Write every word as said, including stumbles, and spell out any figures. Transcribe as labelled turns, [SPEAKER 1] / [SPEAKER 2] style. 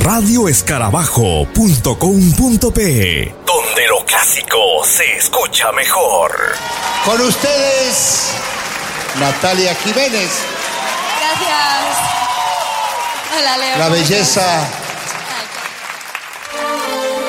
[SPEAKER 1] radio escarabajo punto com punto pe, donde lo clásico se escucha mejor.
[SPEAKER 2] Con ustedes, Natalia Jiménez.
[SPEAKER 3] Gracias. Hola, Leo.
[SPEAKER 2] La belleza